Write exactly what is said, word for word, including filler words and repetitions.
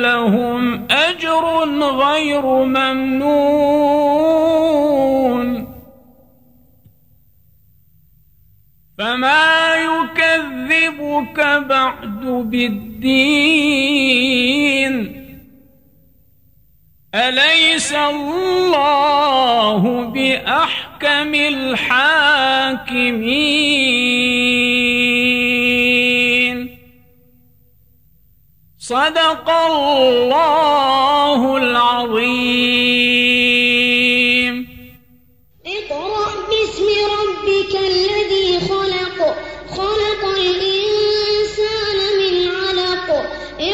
لهم أجر غير ممنون فما يكذبك بعد بالدين أليس الله بأحكم الحاكمين صدق الله العظيم.